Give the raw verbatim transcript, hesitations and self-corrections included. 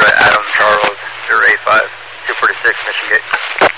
Adam Charles, zero eight five, two forty-six, Mission Gate.